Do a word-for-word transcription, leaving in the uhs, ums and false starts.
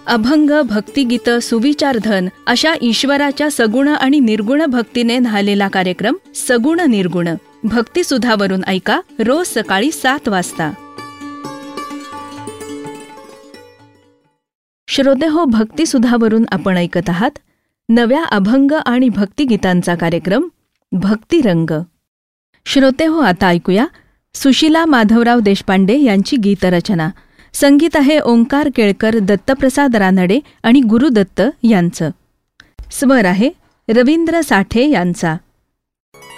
अभंग, भक्तिगीत, सुविचारधन अशा ईश्वराच्या सगुण आणि निर्गुण भक्तीने न्हालेला कार्यक्रम सगुण निर्गुण भक्तिसुधावरून ऐका रोज सकाळी सात वाजता. श्रोते हो, भक्तिसुधावरून आपण ऐकत आहात नव्या अभंग आणि भक्तिगीतांचा कार्यक्रम भक्तिरंग. श्रोते हो, आता ऐकूया सुशीला माधवराव देशपांडे यांची गीतरचना. संगीत आहे ओंकार केळकर, दत्तप्रसाद रानडे आणि गुरुदत्त यांचं. स्वर आहे रवींद्र साठे यांचा.